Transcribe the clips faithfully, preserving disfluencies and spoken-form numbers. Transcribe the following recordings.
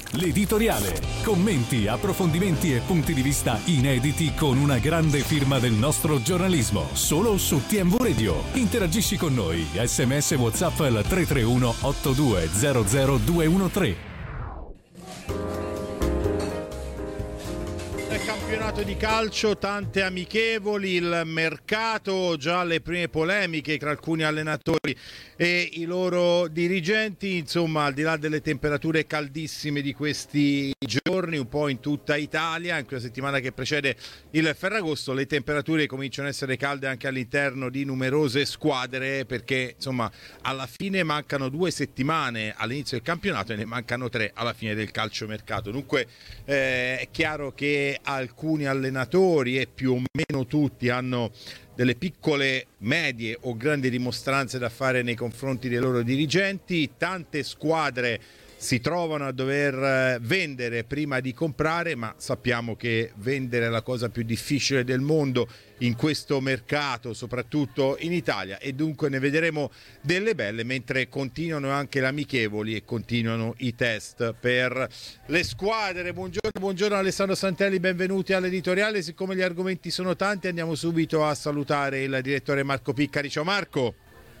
L'editoriale. Commenti, approfondimenti e punti di vista inediti con una grande firma del nostro giornalismo. Solo su T M V Radio. Interagisci con noi. S M S WhatsApp al tre tre uno otto due zero zero due uno tre. Campionato di calcio, tante amichevoli, il mercato, già le prime polemiche tra alcuni allenatori e i loro dirigenti, insomma, al di là delle temperature caldissime di questi giorni, un po' in tutta Italia, in quella settimana che precede il Ferragosto, le temperature cominciano a essere calde anche all'interno di numerose squadre, perché insomma alla fine mancano due settimane all'inizio del campionato e ne mancano tre alla fine del calciomercato. Dunque eh, è chiaro che alcuni allenatori e più o meno tutti hanno delle piccole, medie o grandi dimostranze da fare nei confronti dei loro dirigenti. Tante squadre si trovano a dover vendere prima di comprare, ma sappiamo che vendere è la cosa più difficile del mondo in questo mercato, soprattutto in Italia, e dunque ne vedremo delle belle, mentre continuano anche le amichevoli e continuano i test per le squadre. Buongiorno, buongiorno Alessandro Santelli, benvenuti all'editoriale. Siccome gli argomenti sono tanti, andiamo subito a salutare il direttore Marco Piccari. Ciao Marco.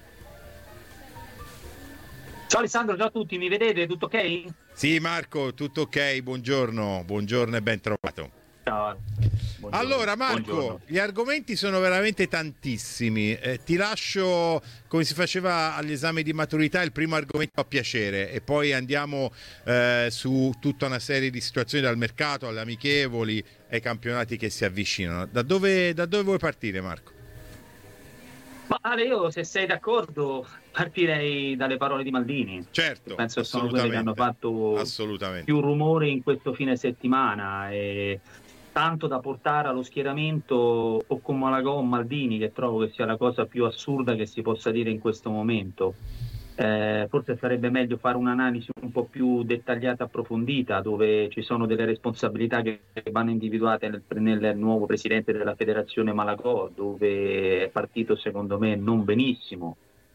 Ciao Alessandro, ciao a tutti, mi vedete? Tutto ok? Sì Marco, tutto ok, buongiorno, buongiorno e ben trovato. Ciao. Buongiorno. Allora Marco, buongiorno. Gli argomenti sono veramente tantissimi, eh, ti lascio, come si faceva agli esami di maturità, il primo argomento a piacere e poi andiamo eh, su tutta una serie di situazioni, dal mercato alle amichevoli ai campionati che si avvicinano. Da dove, da dove vuoi partire Marco? Ma Ale, io se sei d'accordo partirei dalle parole di Maldini. Certo, penso che sono quelle che hanno fatto più rumore in questo fine settimana, e tanto da portare allo schieramento o con Malagò o Maldini, che trovo che sia la cosa più assurda che si possa dire in questo momento. Eh, forse sarebbe meglio fare un'analisi un po' più dettagliata, approfondita, dove ci sono delle responsabilità che vanno individuate nel, nel nuovo presidente della federazione Malagò, dove è partito secondo me non benissimo,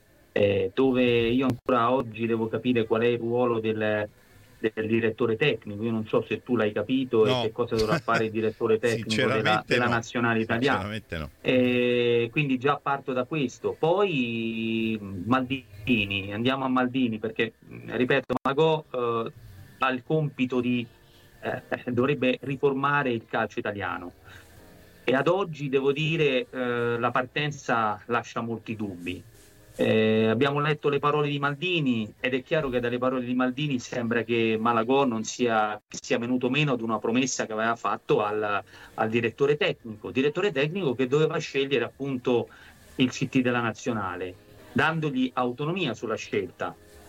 eh, dove io ancora oggi devo capire qual è il ruolo del, del direttore tecnico. Io non so se tu l'hai capito no. E che cosa dovrà fare il direttore tecnico della, della no. nazionale italiana. No. E quindi già parto da questo. Poi Maldini, andiamo a Maldini, perché ripeto, Malagò eh, ha il compito di eh, dovrebbe riformare il calcio italiano, e ad oggi devo dire eh, la partenza lascia molti dubbi. Eh, abbiamo letto le parole di Maldini ed è chiaro che dalle parole di Maldini sembra che Malagò non sia, sia venuto meno ad una promessa che aveva fatto al, al direttore tecnico, direttore tecnico che doveva scegliere appunto il C T della nazionale, dandogli autonomia sulla scelta.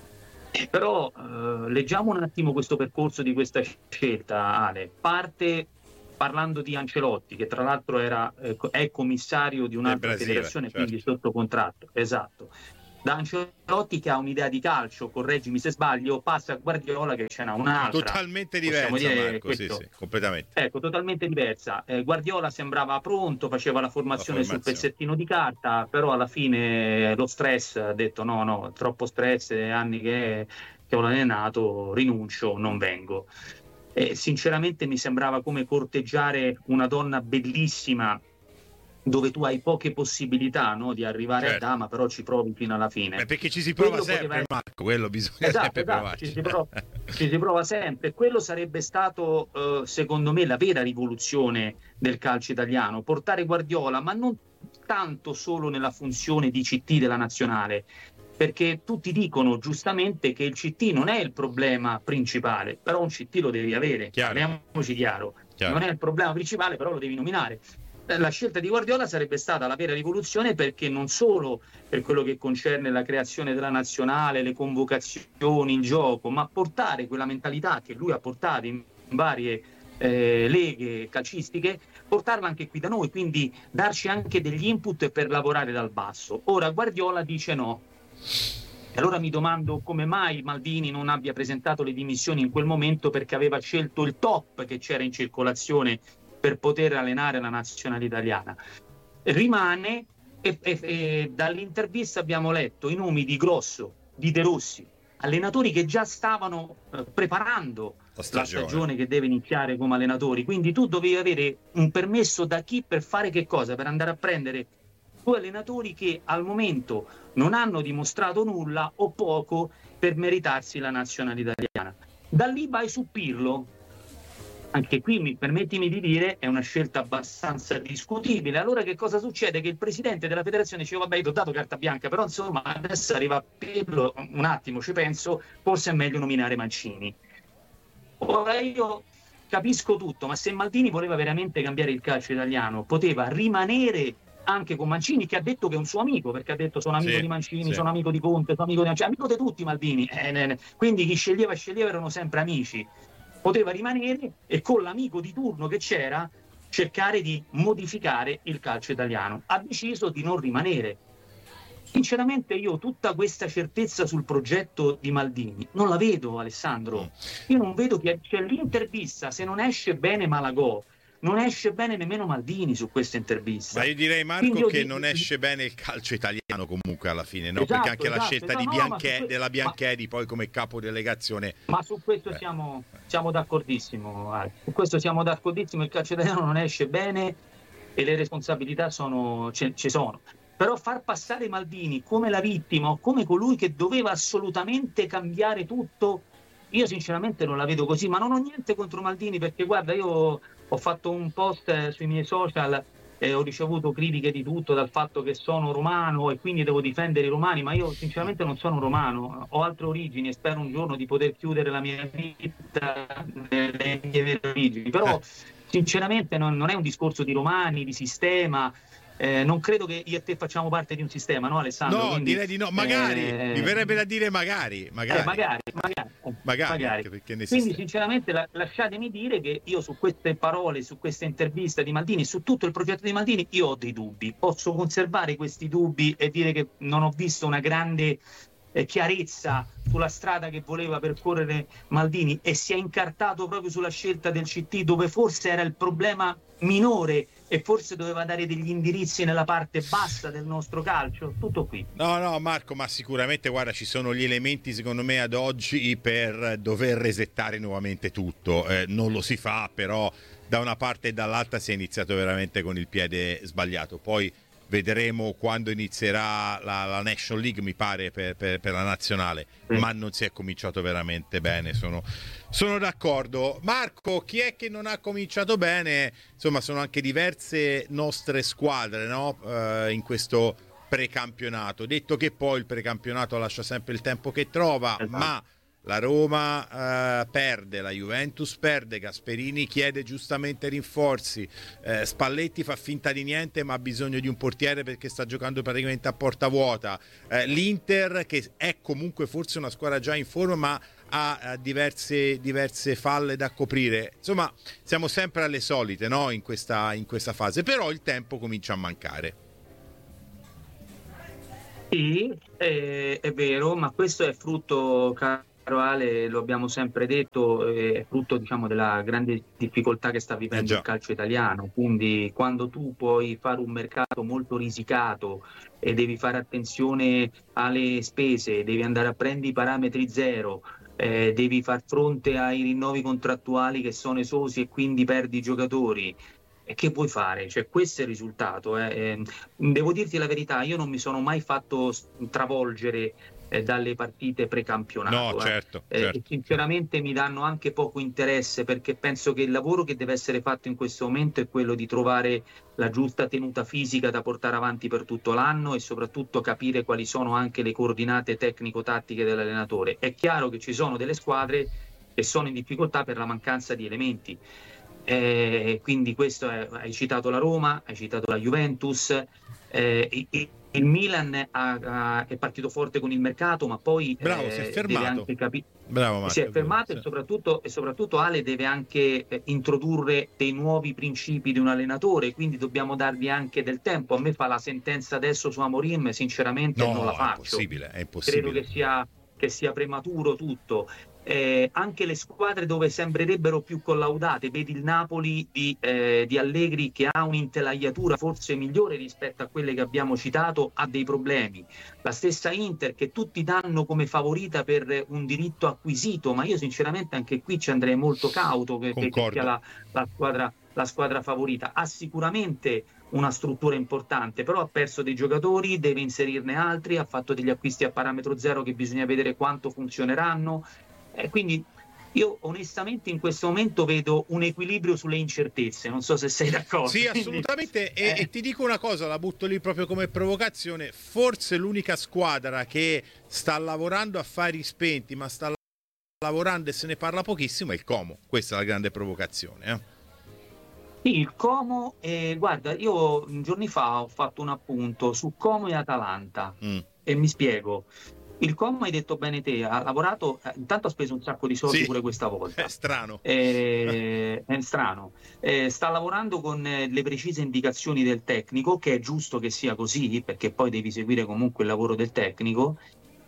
Eh, però eh, leggiamo un attimo questo percorso di questa scelta, Ale. Parte parlando di Ancelotti, che tra l'altro era, eh, è commissario di un'altra Brasile, federazione, certo. Quindi sotto contratto, esatto. Da Ancelotti, che ha un'idea di calcio, correggimi se sbaglio, passa a Guardiola che ce n'ha un'altra. Totalmente diversa, Marco, sì, sì, completamente. Ecco, totalmente diversa. Eh, Guardiola sembrava pronto, faceva la formazione, la formazione sul pezzettino di carta, però alla fine lo stress ha detto no, no, troppo stress, anni che, che ho allenato, rinuncio, non vengo. Eh, sinceramente mi sembrava come corteggiare una donna bellissima, dove tu hai poche possibilità, no, di arrivare certo. a dama, però ci provi fino alla fine. Beh, perché ci si prova quello sempre, poteva... Marco, quello bisogna esatto, sempre esatto, provarci. Ci si, prova, ci si prova sempre. Quello sarebbe stato, eh, secondo me, la vera rivoluzione del calcio italiano, portare Guardiola, ma non tanto solo nella funzione di C T della nazionale, perché tutti dicono giustamente che il C T non è il problema principale, però un C T lo devi avere, parliamoci chiaro. chiaro, non è il problema principale, però lo devi nominare. La scelta di Guardiola sarebbe stata la vera rivoluzione, perché non solo per quello che concerne la creazione della nazionale, le convocazioni, il gioco, ma portare quella mentalità che lui ha portato in varie eh, leghe calcistiche, portarla anche qui da noi, quindi darci anche degli input per lavorare dal basso. Ora Guardiola dice no. E allora mi domando come mai Maldini non abbia presentato le dimissioni in quel momento, perché aveva scelto il top che c'era in circolazione per poter allenare la nazionale italiana. Rimane, e, e, e dall'intervista abbiamo letto i nomi di Grosso, di De Rossi, allenatori che già stavano eh, preparando la stagione. la stagione che deve iniziare come allenatori, quindi tu dovevi avere un permesso da chi per fare che cosa? Per andare a prendere due allenatori che al momento non hanno dimostrato nulla o poco per meritarsi la nazionale italiana. Da lì vai su Pirlo. Anche qui, mi, permettimi di dire, è una scelta abbastanza discutibile. Allora che cosa succede? Che il presidente della federazione dice vabbè, io ti ho dato carta bianca, però insomma adesso arriva Pirlo, un attimo ci penso, forse è meglio nominare Mancini. Ora io capisco tutto, ma se Maldini voleva veramente cambiare il calcio italiano, poteva rimanere anche con Mancini, che ha detto che è un suo amico, perché ha detto sono amico sì, di Mancini, sì. sono amico di Conte, sono amico di cioè, amico di tutti Maldini, eh, quindi chi sceglieva sceglieva erano sempre amici. Poteva rimanere e con l'amico di turno che c'era cercare di modificare il calcio italiano. Ha deciso di non rimanere. Sinceramente io tutta questa certezza sul progetto di Maldini non la vedo, Alessandro. Io non vedo che c'è l'intervista, se non esce bene Malagò, non esce bene nemmeno Maldini su questa intervista. Ma io direi, Marco, Quindi che dico... non esce bene il calcio italiano comunque alla fine, no? Esatto, Perché anche esatto, la scelta esatto, di no, Bianche, que... della Bianchedi ma... poi come capo delegazione. Ma su questo Beh. siamo, siamo d'accordissimo, Ale. Su questo siamo d'accordissimo, il calcio italiano non esce bene e le responsabilità sono, ci, ci sono. Però far passare Maldini come la vittima o come colui che doveva assolutamente cambiare tutto, io sinceramente non la vedo così, ma non ho niente contro Maldini, perché guarda, io ho fatto un post sui miei social e ho ricevuto critiche di tutto, dal fatto che sono romano e quindi devo difendere i romani, ma io sinceramente non sono romano, ho altre origini e spero un giorno di poter chiudere la mia vita nelle mie vere origini, però sinceramente non, non è un discorso di romani, di sistema. Eh, non credo che io e te facciamo parte di un sistema, no Alessandro? No, Quindi, direi di no, magari, eh, mi verrebbe da dire magari, magari. Eh, magari, magari, magari, magari. Anche perché ne Quindi esiste. sinceramente la, lasciatemi dire che io su queste parole, su questa intervista di Maldini, su tutto il progetto di Maldini, io ho dei dubbi. Posso conservare questi dubbi e dire che non ho visto una grande eh, chiarezza sulla strada che voleva percorrere Maldini e si è incartato proprio sulla scelta del C T, dove forse era il problema minore e forse doveva dare degli indirizzi nella parte bassa del nostro calcio. Tutto qui. No, no, Marco, ma sicuramente, guarda, ci sono gli elementi secondo me ad oggi per dover resettare nuovamente tutto. Eh, non lo si fa, però da una parte e dall'altra si è iniziato veramente con il piede sbagliato. Poi vedremo quando inizierà la, la National League, mi pare, per, per, per la nazionale, mm. ma non si è cominciato veramente bene, sono, sono d'accordo. Marco, chi è che non ha cominciato bene? Insomma, sono anche diverse nostre squadre, no? Uh, in questo precampionato, detto che poi il precampionato lascia sempre il tempo che trova, esatto. ma la Roma eh, perde, la Juventus perde, Gasperini chiede giustamente rinforzi, eh, Spalletti fa finta di niente ma ha bisogno di un portiere perché sta giocando praticamente a porta vuota, eh, l'Inter che è comunque forse una squadra già in forma ma ha eh, diverse, diverse falle da coprire, insomma siamo sempre alle solite, no? in, questa, in questa fase, però il tempo comincia a mancare. Sì, è, è vero, ma questo è frutto, caro Ale, lo abbiamo sempre detto, è frutto diciamo della grande difficoltà che sta vivendo eh il calcio italiano, quindi quando tu puoi fare un mercato molto risicato e devi fare attenzione alle spese, devi andare a prendere i parametri zero, eh, devi far fronte ai rinnovi contrattuali che sono esosi e quindi perdi i giocatori. E che puoi fare? Cioè, questo è il risultato. Eh. Eh, devo dirti la verità, io non mi sono mai fatto travolgere eh, dalle partite precampionato. No, certo, eh. certo. Eh, e sinceramente mi danno anche poco interesse, perché penso che il lavoro che deve essere fatto in questo momento è quello di trovare la giusta tenuta fisica da portare avanti per tutto l'anno e soprattutto capire quali sono anche le coordinate tecnico-tattiche dell'allenatore. È chiaro che ci sono delle squadre che sono in difficoltà per la mancanza di elementi. Eh, quindi questo è, hai citato la Roma, hai citato la Juventus, eh, il, il Milan ha, ha, è partito forte con il mercato, ma poi Bravo, eh, si è fermato. deve anche capire. Bravo, Marco, si è fermato sì. e soprattutto, e soprattutto Ale deve anche eh, introdurre dei nuovi principi di un allenatore, quindi dobbiamo dargli anche del tempo. A me fa la sentenza adesso su Amorim, sinceramente no, non la è faccio. impossibile, è impossibile. Credo che sia che sia prematuro tutto. Eh, anche le squadre dove sembrerebbero più collaudate, vedi il Napoli di, eh, di Allegri, che ha un'intelaiatura forse migliore rispetto a quelle che abbiamo citato, ha dei problemi. La stessa Inter, che tutti danno come favorita per un diritto acquisito, ma io sinceramente anche qui ci andrei molto cauto che, che, che sia la, la, squadra, la squadra favorita. Ha sicuramente una struttura importante, però ha perso dei giocatori, deve inserirne altri, ha fatto degli acquisti a parametro zero che bisogna vedere quanto funzioneranno. Eh, quindi io onestamente in questo momento vedo un equilibrio sulle incertezze, non so se sei d'accordo. Sì, assolutamente. Quindi, e, eh. e ti dico una cosa, la butto lì proprio come provocazione: forse l'unica squadra che sta lavorando a fari spenti, ma sta lavorando e se ne parla pochissimo, è il Como. Questa è la grande provocazione, eh? Sì, il Como, eh, guarda, io giorni fa ho fatto un appunto su Como e Atalanta, mm. e mi spiego. Il Como, hai detto bene te, ha lavorato, eh, intanto ha speso un sacco di soldi, sì, pure questa volta. È strano. Eh, è strano. Eh, sta lavorando con eh, le precise indicazioni del tecnico, che è giusto che sia così, perché poi devi seguire comunque il lavoro del tecnico.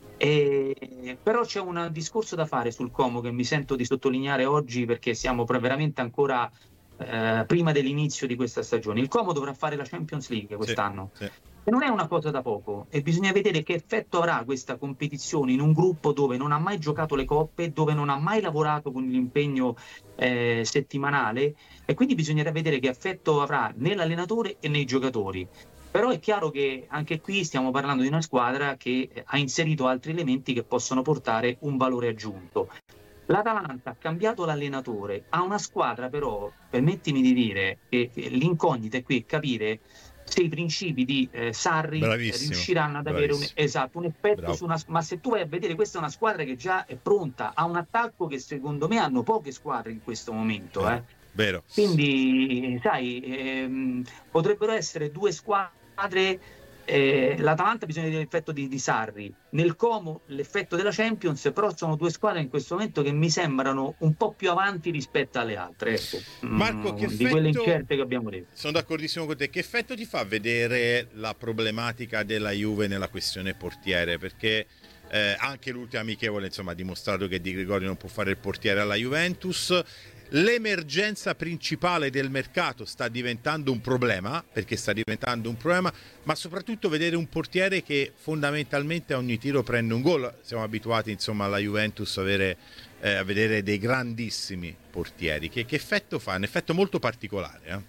Eh, però c'è un discorso da fare sul Como che mi sento di sottolineare oggi, perché siamo veramente ancora eh, prima dell'inizio di questa stagione. Il Como dovrà fare la Champions League quest'anno. Sì, sì. E non è una cosa da poco, e bisogna vedere che effetto avrà questa competizione in un gruppo dove non ha mai giocato le coppe, dove non ha mai lavorato con l'impegno eh, settimanale, e quindi bisognerà vedere che effetto avrà nell'allenatore e nei giocatori. Però è chiaro che anche qui stiamo parlando di una squadra che ha inserito altri elementi che possono portare un valore aggiunto. L'Atalanta ha cambiato l'allenatore, ha una squadra però, permettimi di dire, che l'incognita è qui capire se i principi di eh, Sarri bravissimo, riusciranno ad avere un, esatto, un effetto Bravo. su una, ma se tu vai a vedere, questa è una squadra che già è pronta, ha un attacco che secondo me hanno poche squadre in questo momento, eh. Vero. Quindi sai, ehm, potrebbero essere due squadre. Eh, L'Atalanta bisogna vedere l'effetto di, di Sarri, nel Como l'effetto della Champions, però sono due squadre in questo momento che mi sembrano un po' più avanti rispetto alle altre, ecco. Marco, che mm, effetto, di quelle incerte che abbiamo detto. Sono d'accordissimo con te. Che effetto ti fa vedere la problematica della Juve nella questione portiere? Perché eh, anche l'ultima amichevole insomma ha dimostrato che Di Gregorio non può fare il portiere alla Juventus. L'emergenza principale del mercato sta diventando un problema, perché sta diventando un problema, ma soprattutto vedere un portiere che fondamentalmente a ogni tiro prende un gol. Siamo abituati insomma alla Juventus a, avere, eh, a vedere dei grandissimi portieri. Che, che effetto fa? Un effetto molto particolare, eh?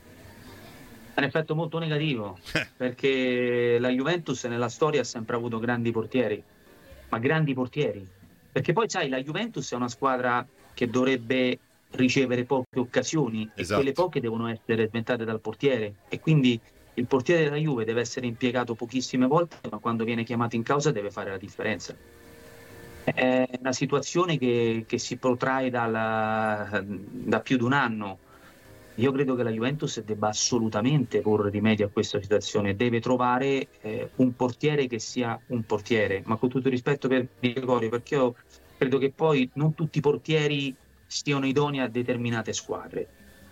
Un effetto molto negativo, perché la Juventus nella storia ha sempre avuto grandi portieri, ma grandi portieri, perché poi sai, la Juventus è una squadra che dovrebbe ricevere poche occasioni, esatto, e quelle poche devono essere sventate dal portiere, e quindi il portiere della Juve deve essere impiegato pochissime volte, ma quando viene chiamato in causa deve fare la differenza. È una situazione che, che si protrae dalla, da più di un anno. Io credo che la Juventus debba assolutamente porre rimedio a questa situazione, deve trovare eh, un portiere che sia un portiere, ma con tutto il rispetto per Di Gregorio, perché io credo che poi non tutti i portieri siano idonei a determinate squadre,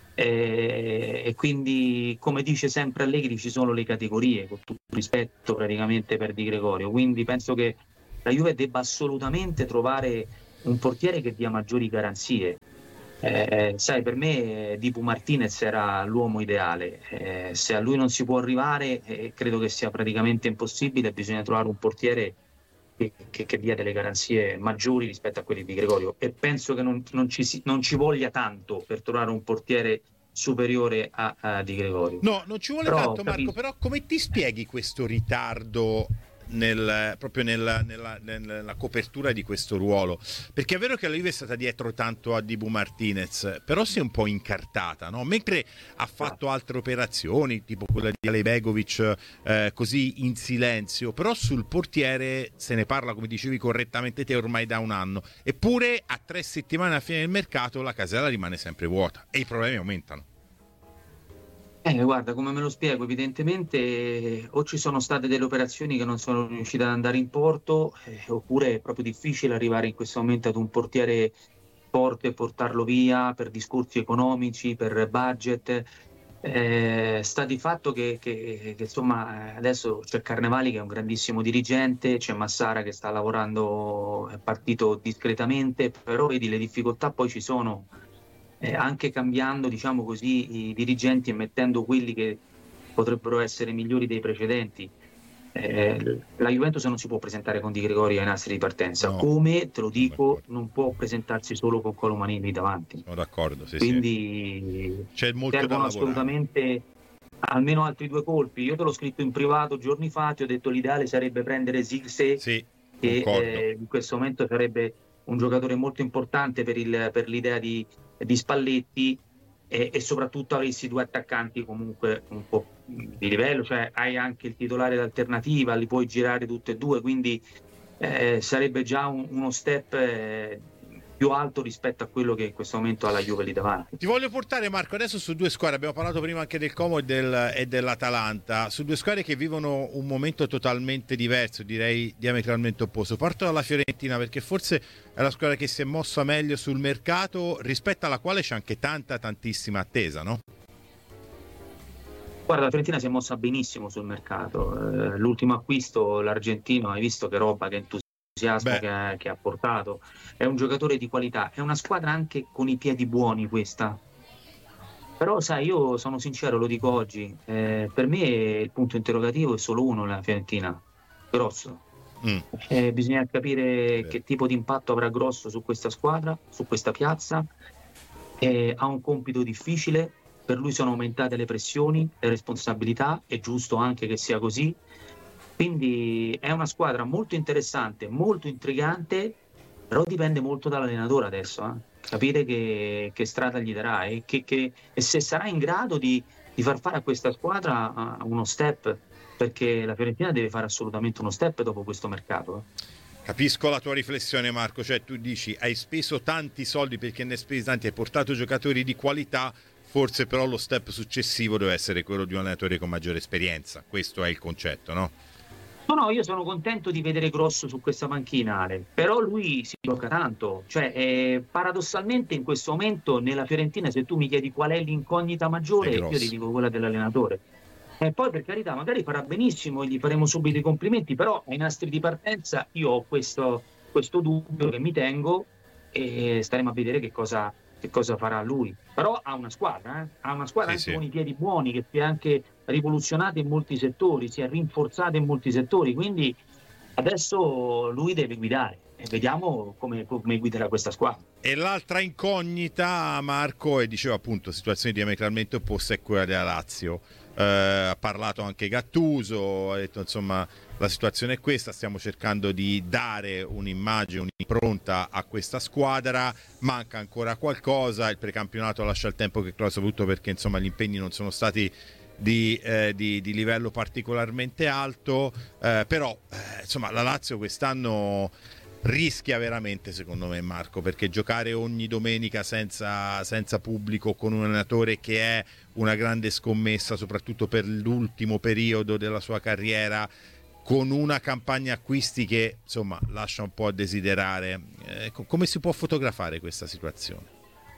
e, e quindi, come dice sempre Allegri, ci sono le categorie, con tutto il rispetto praticamente per Di Gregorio, quindi penso che la Juve debba assolutamente trovare un portiere che dia maggiori garanzie. Eh, sai, per me Dibu Martinez era l'uomo ideale, eh, se a lui non si può arrivare, eh, credo che sia praticamente impossibile, bisogna trovare un portiere che, che, che dia delle garanzie maggiori rispetto a quelli di Gregorio, e penso che non, non, ci, non ci voglia tanto per trovare un portiere superiore a, a Di Gregorio. No, non ci vuole però, tanto Marco, capisco. Però come ti spieghi questo ritardo nel, proprio nella, nella, nella copertura di questo ruolo? Perché è vero che la Juve è stata dietro tanto a Dibu Martinez, però si è un po' incartata, no? Mentre ha fatto altre operazioni tipo quella di Alejbegovic, eh, così in silenzio, però sul portiere se ne parla, come dicevi correttamente te, ormai da un anno, eppure a tre settimane alla fine del mercato la casella rimane sempre vuota e i problemi aumentano. Eh, guarda, come me lo spiego, evidentemente o ci sono state delle operazioni che non sono riuscite ad andare in porto, eh, oppure è proprio difficile arrivare in questo momento ad un portiere forte e portarlo via per discorsi economici, per budget. Eh, sta di fatto che, che, che insomma adesso c'è Carnevali che è un grandissimo dirigente, c'è Massara che sta lavorando, è partito discretamente, però vedi le difficoltà poi ci sono, eh, anche cambiando diciamo così i dirigenti e mettendo quelli che potrebbero essere migliori dei precedenti. Eh, la Juventus non si può presentare con Di Gregorio ai nastri di partenza, No, come te lo dico d'accordo. non può presentarsi solo con Colomanini davanti. Sono d'accordo, sì, Quindi sì. C'è molto da servono lavorare. assolutamente almeno altri due colpi. Io te l'ho scritto in privato giorni fa, ti ho detto l'ideale sarebbe prendere Zirkzee, Sì, che concordo. eh, in questo momento sarebbe un giocatore molto importante per, il, per l'idea di, di Spalletti, e, e soprattutto avresti due attaccanti comunque un po' di livello, cioè hai anche il titolare d'alternativa, li puoi girare tutte e due, quindi eh, sarebbe già un, uno step eh, più alto rispetto a quello che in questo momento ha la Juve lì davanti. Ti voglio portare, Marco, adesso su due squadre, abbiamo parlato prima anche del Como e, del, e dell'Atalanta, su due squadre che vivono un momento totalmente diverso, direi diametralmente opposto. Parto dalla Fiorentina perché forse è la squadra che si è mossa meglio sul mercato, rispetto alla quale c'è anche tanta, tantissima attesa, no? Guarda, la Fiorentina si è mossa benissimo sul mercato. Eh, l'ultimo acquisto, l'argentino, hai visto che roba, che entusiasmo che ha, che ha portato. È un giocatore di qualità, è una squadra anche con i piedi buoni questa. Però sai, io sono sincero, lo dico oggi, eh, per me il punto interrogativo è solo uno, la Fiorentina, Grosso. Mm. Eh, bisogna capire Vero. che tipo di impatto avrà Grosso su questa squadra, su questa piazza. Eh, ha un compito difficile. Per lui sono aumentate le pressioni, le responsabilità, è giusto anche che sia così. Quindi è una squadra molto interessante, molto intrigante, però dipende molto dall'allenatore adesso. Eh. Capire che, che strada gli darà e, che, che, e se sarà in grado di, di far fare a questa squadra uh, uno step, perché la Fiorentina deve fare assolutamente uno step dopo questo mercato. Eh. Capisco la tua riflessione, Marco, cioè tu dici hai speso tanti soldi perché ne hai spesi tanti, hai portato giocatori di qualità, forse però lo step successivo deve essere quello di un allenatore con maggiore esperienza, questo è il concetto, no? No, no, io sono contento di vedere Grosso su questa panchina, Ale, però lui si gioca tanto, cioè eh, paradossalmente in questo momento nella Fiorentina se tu mi chiedi qual è l'incognita maggiore, io ti dico quella dell'allenatore. E poi per carità, magari farà benissimo e gli faremo subito i complimenti, però ai nastri di partenza io ho questo, questo dubbio che mi tengo e staremo a vedere che cosa, che cosa farà lui. Però ha una squadra, eh? ha una squadra Sì, anche sì. con i piedi buoni, che si è anche rivoluzionata in molti settori, si è rinforzata in molti settori, quindi adesso lui deve guidare e vediamo come, come guiderà questa squadra. E l'altra incognita, Marco, e dicevo appunto situazioni diametralmente opposte, è quella della Lazio. Eh, ha parlato anche Gattuso, ha detto insomma la situazione è questa, stiamo cercando di dare un'immagine, un'impronta a questa squadra, manca ancora qualcosa, il precampionato lascia il tempo che trova, soprattutto perché insomma gli impegni non sono stati di, eh, di, di livello particolarmente alto, eh, però eh, insomma la Lazio quest'anno rischia veramente, secondo me, Marco, perché giocare ogni domenica senza, senza pubblico con un allenatore che è una grande scommessa soprattutto per l'ultimo periodo della sua carriera, con una campagna acquisti che insomma lascia un po' a desiderare, eh, come si può fotografare questa situazione?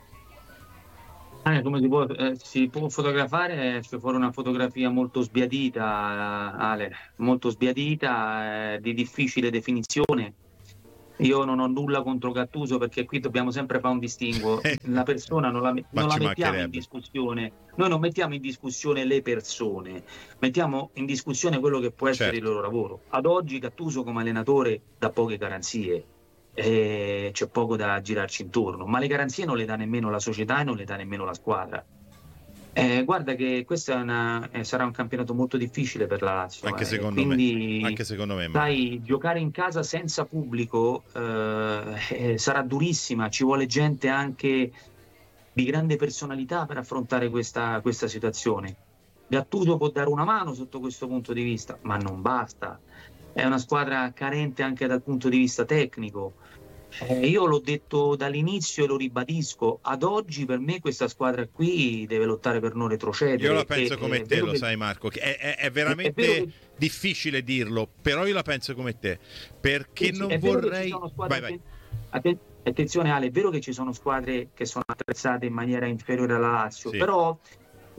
Eh, come si può, eh, si può fotografare? C'è fuori una fotografia molto sbiadita, Ale, molto sbiadita, eh, di difficile definizione. Io non ho nulla contro Gattuso, perché qui dobbiamo sempre fare un distinguo. La persona non la, non la mettiamo in discussione. Noi non mettiamo in discussione le persone, mettiamo in discussione quello che può essere certo. il loro lavoro. Ad oggi Gattuso come allenatore dà poche garanzie, eh, c'è poco da girarci intorno, ma le garanzie non le dà nemmeno la società e non le dà nemmeno la squadra. Eh, guarda che questo è una, eh, sarà un campionato molto difficile per la Lazio. Anche eh. secondo Quindi, me. Anche secondo me. sai, giocare in casa senza pubblico eh, eh, sarà durissima. Ci vuole gente anche di grande personalità per affrontare questa, questa situazione. Gattuso può dare una mano sotto questo punto di vista, ma non basta. È una squadra carente anche dal punto di vista tecnico. Eh, io l'ho detto dall'inizio e lo ribadisco, ad oggi per me questa squadra qui deve lottare per non retrocedere. Io la penso e, come te, lo che... sai Marco, che è, è, è veramente è che... difficile dirlo, però io la penso come te, perché sì, non è vorrei... Vai, vai. Atten- attenzione Ale, è vero che ci sono squadre che sono attrezzate in maniera inferiore alla Lazio, sì. però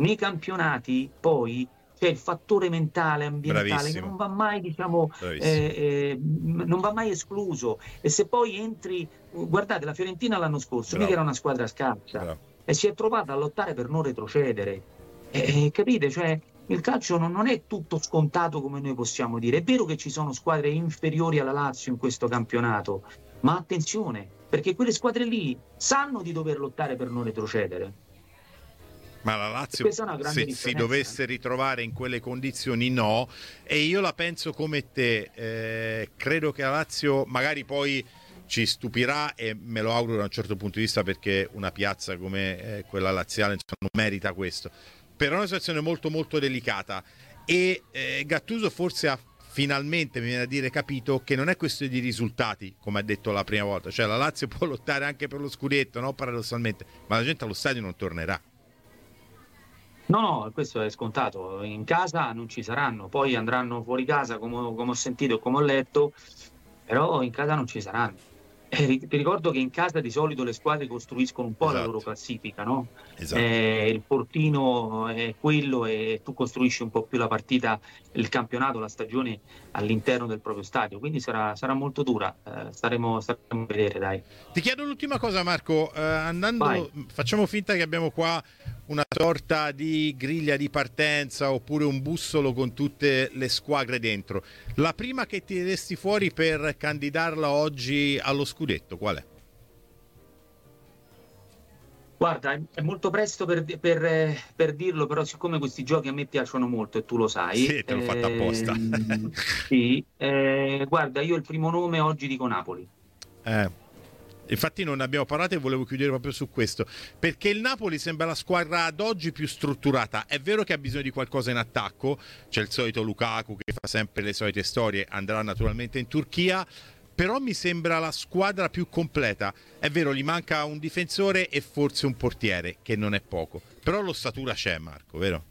nei campionati poi c'è il fattore mentale, ambientale, Bravissimo. che non va mai, diciamo, eh, eh, non va mai escluso. E se poi entri, guardate, la Fiorentina l'anno scorso, mica era una squadra scarsa, Bravo. e si è trovata a lottare per non retrocedere. E, capite? Cioè, il calcio non, non è tutto scontato come noi possiamo dire. È vero che ci sono squadre inferiori alla Lazio in questo campionato, ma attenzione, perché quelle squadre lì sanno di dover lottare per non retrocedere. Ma la Lazio, se si dovesse ritrovare in quelle condizioni, no. E io la penso come te. Eh, credo che la Lazio magari poi ci stupirà, e me lo auguro da un certo punto di vista, perché una piazza come eh, quella laziale insomma, non merita questo. Però è una situazione molto molto delicata. E eh, Gattuso forse ha finalmente, mi viene a dire, capito che non è questione di risultati, come ha detto la prima volta. Cioè la Lazio può lottare anche per lo scudetto, no? Paradossalmente, ma la gente allo stadio non tornerà. No, no, questo è scontato. In casa non ci saranno, poi andranno fuori casa, come, come ho sentito e come ho letto, però in casa non ci saranno. Eh, ti ricordo che in casa di solito le squadre costruiscono un po' esatto. la loro classifica, no? Esatto. Eh, il portino è quello e tu costruisci un po' più la partita, il campionato, la stagione all'interno del proprio stadio, quindi sarà, sarà molto dura, eh, staremo, staremo a vedere, dai. Ti chiedo l'ultima cosa, Marco, eh, andando, Vai. facciamo finta che abbiamo qua una sorta di griglia di partenza oppure un bussolo con tutte le squadre dentro. La prima che tireresti fuori per candidarla oggi allo scudetto, qual è? Guarda, è molto presto per, per, per dirlo, però siccome questi giochi a me piacciono molto e tu lo sai. Sì, te l'ho eh, fatta apposta. Sì, eh, guarda, io il primo nome oggi dico Napoli. Eh. Infatti non ne abbiamo parlato e volevo chiudere proprio su questo, perché il Napoli sembra la squadra ad oggi più strutturata. È vero che ha bisogno di qualcosa in attacco, c'è il solito Lukaku che fa sempre le solite storie, andrà naturalmente in Turchia, però mi sembra la squadra più completa. È vero, gli manca un difensore e forse un portiere, che non è poco, però l'ossatura c'è, Marco, vero?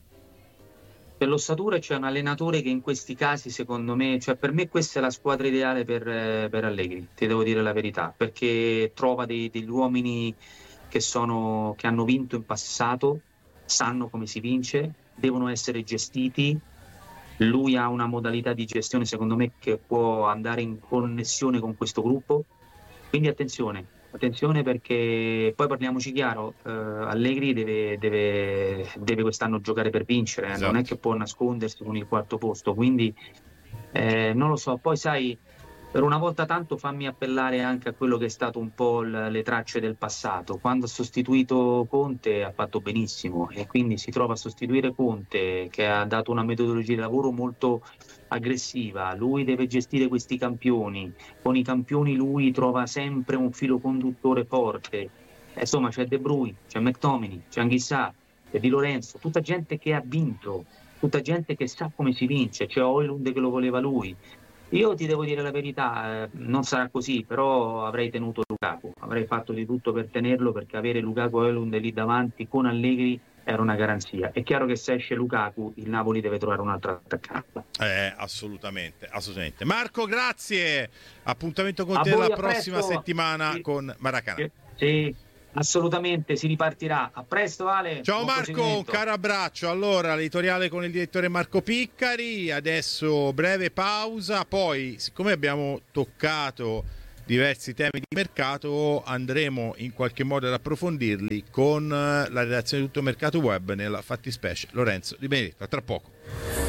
Per l'ossatura c'è un allenatore che in questi casi, secondo me, cioè per me questa è la squadra ideale per, per Allegri, ti devo dire la verità, perché trova dei, degli uomini che, sono, che hanno vinto in passato, sanno come si vince, devono essere gestiti. Lui ha una modalità di gestione, secondo me, che può andare in connessione con questo gruppo, quindi attenzione. Attenzione, perché poi parliamoci chiaro, eh, Allegri deve, deve, deve quest'anno giocare per vincere, esatto. Non è che può nascondersi con il quarto posto, quindi eh, non lo so. Poi sai, per una volta tanto fammi appellare anche a quello che è stato un po' l- le tracce del passato. Quando ha sostituito Conte ha fatto benissimo e quindi si trova a sostituire Conte, che ha dato una metodologia di lavoro molto aggressiva. Lui deve gestire questi campioni, con i campioni lui trova sempre un filo conduttore forte. E insomma c'è De Bruyne, c'è McTominay, c'è Anghissà, c'è Di Lorenzo, tutta gente che ha vinto, tutta gente che sa come si vince, c'è Højlund che lo voleva lui. Io ti devo dire la verità, eh, non sarà così, però avrei tenuto Lukaku, avrei fatto di tutto per tenerlo, perché avere Lukaku e Højlund lì davanti con Allegri era una garanzia. È chiaro che se esce Lukaku il Napoli deve trovare un altro attaccante. Eh, assolutamente, assolutamente. Marco, grazie. Appuntamento con te voi, la a prossima presto. settimana Sì. con Maracanã. Sì, assolutamente, si ripartirà. A presto, Ale. Ciao Buon Marco, un caro abbraccio. Allora, l'editoriale con il direttore Marco Piccari, adesso breve pausa, poi siccome abbiamo toccato diversi temi di mercato andremo in qualche modo ad approfondirli con la redazione di Tutto Mercato Web, nella fattispecie Lorenzo Di Benedetto. A tra poco.